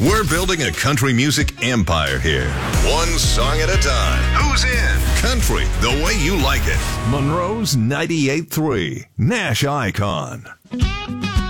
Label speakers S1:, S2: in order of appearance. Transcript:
S1: We're building a country music empire here. One song at a time. Who's in? Country, the way you like it. Monroe's 98.3, Nash Icon.